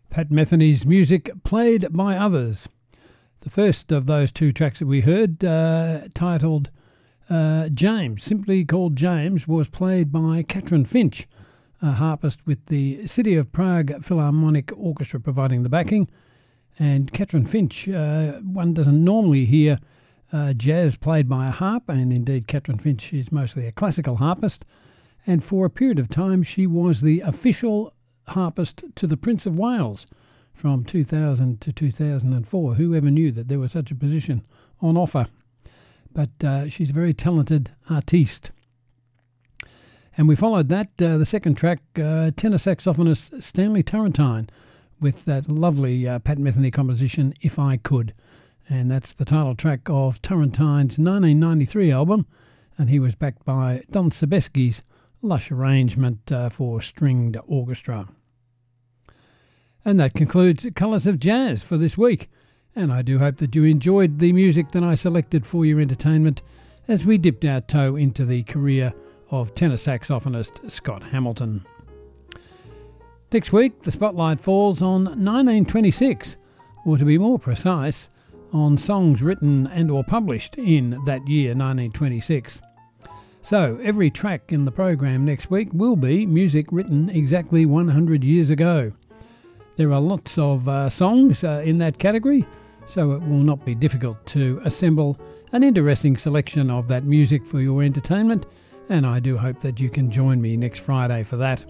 Pat Metheny's music played by others. The first of those two tracks that we heard, titled James, simply called James, was played by Katrin Finch, a harpist with the City of Prague Philharmonic Orchestra providing the backing. And Katrin Finch, one doesn't normally hear jazz played by a harp, and indeed Katrin Finch is mostly a classical harpist. And for a period of time, she was the official harpist to the Prince of Wales from 2000 to 2004. Who ever knew that there was such a position on offer? But she's a very talented artiste. And we followed that, the second track, tenor saxophonist Stanley Turrentine with that lovely Pat Metheny composition, If I Could. And that's the title track of Turrentine's 1993 album. And he was backed by Don Sebesky's lush arrangement for stringed orchestra. And that concludes Colours of Jazz for this week. And I do hope that you enjoyed the music that I selected for your entertainment as we dipped our toe into the career of tenor saxophonist Scott Hamilton. Next week, the spotlight falls on 1926, or to be more precise, on songs written and or published in that year, 1926. So, every track in the program next week will be music written exactly 100 years ago. There are lots of songs in that category, so it will not be difficult to assemble an interesting selection of that music for your entertainment, and I do hope that you can join me next Friday for that.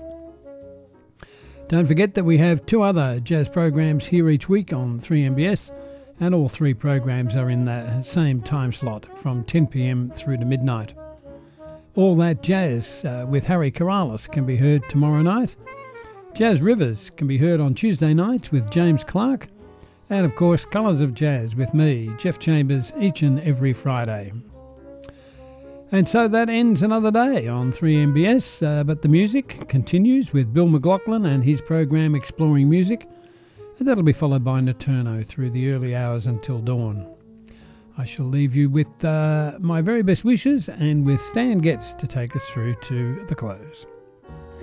Don't forget that we have two other jazz programs here each week on 3MBS, and all three programs are in the same time slot from 10 p.m. through to midnight. All That Jazz with Harry Corrales can be heard tomorrow night. Jazz Rivers can be heard on Tuesday nights with James Clark. And of course, Colours of Jazz with me, Jeff Chambers, each and every Friday. And so that ends another day on 3MBS, but the music continues with Bill McLaughlin and his program Exploring Music. And that'll be followed by Noturno through the early hours until dawn. I shall leave you with my very best wishes and with Stan Getz to take us through to the close.